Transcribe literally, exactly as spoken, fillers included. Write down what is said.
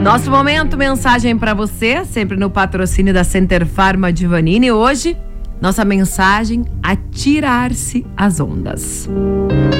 Nosso momento, mensagem para você, sempre no patrocínio da Center Pharma Giovannini. Hoje, nossa mensagem: atirar-se às ondas.